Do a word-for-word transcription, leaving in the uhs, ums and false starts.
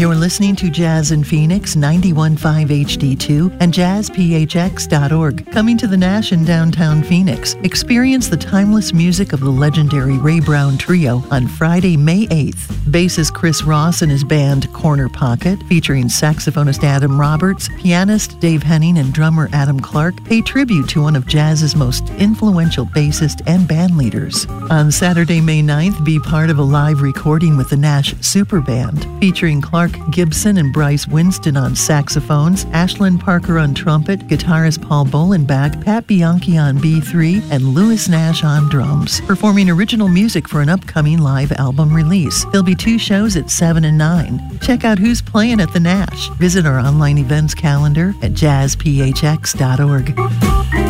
You're listening to Jazz in Phoenix, ninety-one point five H D two and jazz p h x dot org. Coming to the Nash in downtown Phoenix. Experience the timeless music of the legendary Ray Brown Trio on Friday, May eighth. Bassist Chris Ross and his band Corner Pocket, featuring saxophonist Adam Roberts, pianist Dave Henning, and drummer Adam Clark, pay tribute to one of jazz's most influential bassists and band leaders. On Saturday, May ninth, be part of a live recording with the Nash Super Band, featuring Clark Gibson and Bryce Winston on saxophones, Ashlyn Parker on trumpet, guitarist Paul Bolenbach, Pat Bianchi on B three, and Louis Nash on drums, performing original music for an upcoming live album release. There'll be two shows at seven and nine. Check out who's playing at the Nash. Visit our online events calendar at jazz p h x dot org.